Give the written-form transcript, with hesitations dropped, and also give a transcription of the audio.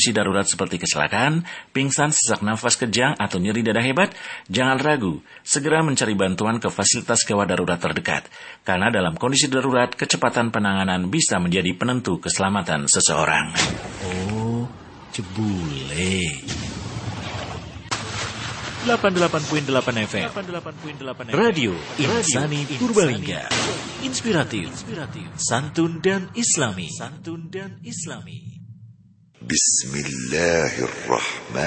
kondisi darurat seperti kecelakaan, pingsan, sesak nafas kejang, atau nyeri dada hebat, jangan ragu, segera mencari bantuan ke fasilitas gawat darurat terdekat. Karena dalam kondisi darurat, kecepatan penanganan bisa menjadi penentu keselamatan seseorang. Oh, jebule. 88.8 FM Radio Insani Purbalingga. Inspiratif, santun dan islami. Bismillahirrahmanirrahim.